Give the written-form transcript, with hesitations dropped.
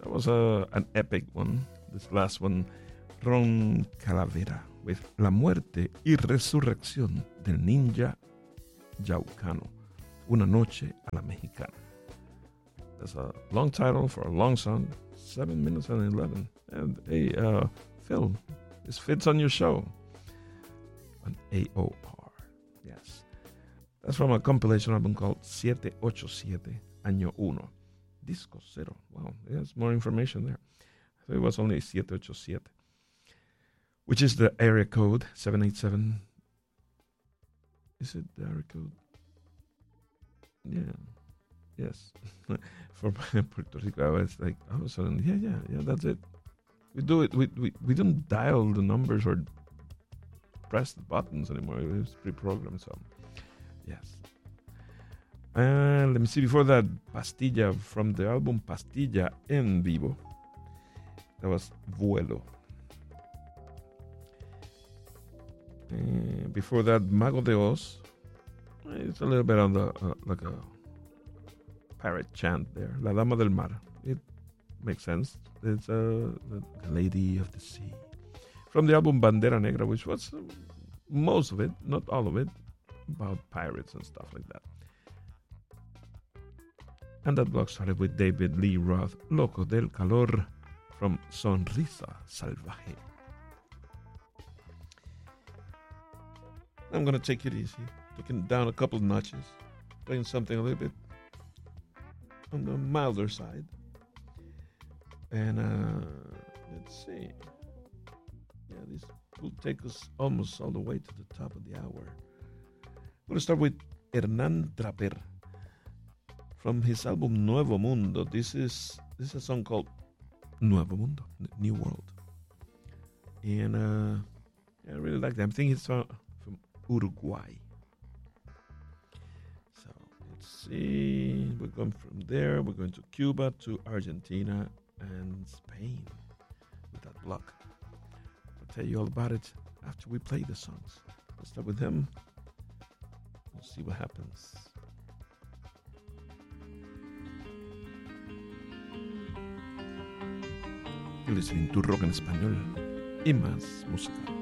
That was an epic one. This last one, Ron Calavera, with La Muerte y Resurrección del Ninja Yaucano, Una Noche a la Mexicana. That's a long title for a long song, 7 minutes and 11. And Phil, this fits on your show. An AOR, yes. That's from a compilation album called 787, Año Uno. Disco Cero. Wow, there's more information there. I thought it was only 787, which is the area code 787. Is it the area code? Yeah. Yes. For Puerto Rico, it's like all of a sudden, yeah, that's it. We do it. We don't dial the numbers or press the buttons anymore. It's pre-programmed, so yes. And let me see, before that, Pastilla from the album Pastilla en Vivo. That was Vuelo. Before that, Mago de Oz. It's a little bit on the like a parrot chant there. La Dama del Mar. It makes sense. It's the Lady of the Sea. From the album Bandera Negra, which was most of it, not all of it, about pirates and stuff like that. And that block started with David Lee Roth, Loco del Calor, from Sonrisa Salvaje. I'm going to take it easy, taking down a couple of notches, playing something a little bit on the milder side. And let's see. Yeah, this will take us almost all the way to the top of the hour. I'm going to start with Hernán Draper from his album Nuevo Mundo. This is a song called Nuevo Mundo, New World. And I really like that. I'm thinking it's from Uruguay. So let's see. We're going from there. We're going to Cuba, to Argentina, and Spain with that block. I'll tell you all about it after we play the songs. Let's start with him. We'll see what happens. You're listening to Rock en Español y más música.